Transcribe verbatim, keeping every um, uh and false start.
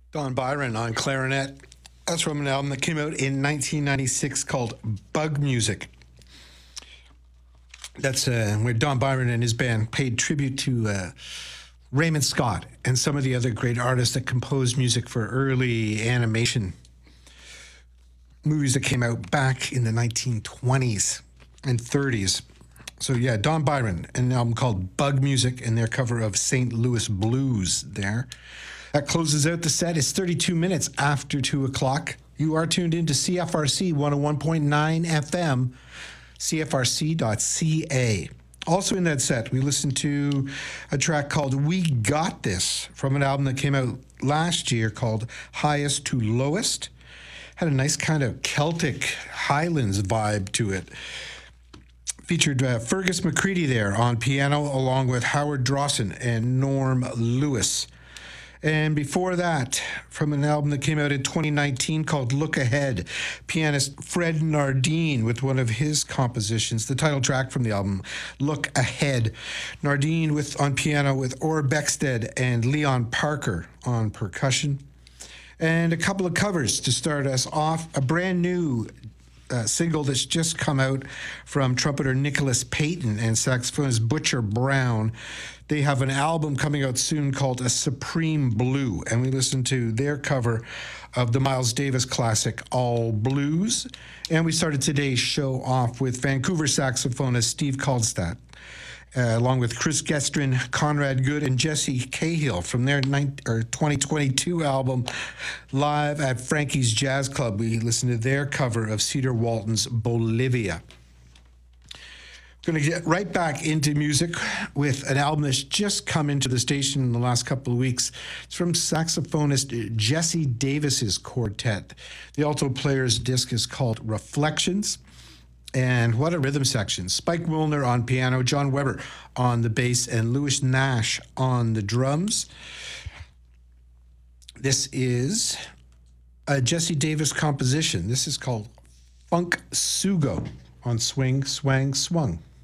Don Byron on clarinet. That's from an album that came out in nineteen ninety-six called Bug Music. That's uh, where Don Byron and his band paid tribute to uh, Raymond Scott and some of the other great artists that composed music for early animation movies that came out back in the nineteen twenties and thirties. So yeah, Don Byron, an album called Bug Music, and their cover of Saint Louis Blues there. That closes out the set. It's thirty-two minutes after two o'clock. You are tuned in to C F R C one oh one point nine F M, C F R C dot C A. Also in that set, we listened to a track called We Got This from an album that came out last year called Highest to Lowest. Had a nice kind of Celtic Highlands vibe to it. Featured uh, Fergus McCready there on piano, along with Howard Drawson and Norm Lewis. And before that, from an album that came out in twenty nineteen called Look Ahead, pianist Fred Nardine with one of his compositions, the title track from the album, Look Ahead. Nardine with on piano with Orr Beckstead and Leon Parker on percussion. And a couple of covers to start us off. A brand new uh, single that's just come out from trumpeter Nicholas Payton and saxophonist Butcher Brown. They have an album coming out soon called A Supreme Blue, and we listened to their cover of the Miles Davis classic All Blues. And we started today's show off with Vancouver saxophonist Steve Kaldstadt, Uh, along with Chris Gestrin, Conrad Good, and Jesse Cahill from their nine, or twenty twenty-two album, Live at Frankie's Jazz Club. We listened to their cover of Cedar Walton's Bolivia. Going to get right back into music with an album that's just come into the station in the last couple of weeks. It's from saxophonist Jesse Davis's quartet. The alto player's disc is called Reflections. And what a rhythm section. Spike Wilner on piano, John Weber on the bass, and Louis Nash on the drums. This is a Jesse Davis composition. This is called Funk Sugo on Swing, Swang, Swung.